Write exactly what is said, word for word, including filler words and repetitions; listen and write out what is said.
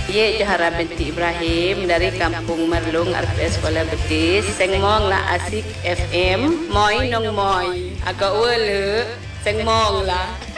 Ye Johara binti Ibrahim dari Kampung Merlung R P S Sekolah Betis. Sengmong lah Asik F M. Moi nong moi. Agak wele. Sengmong lah.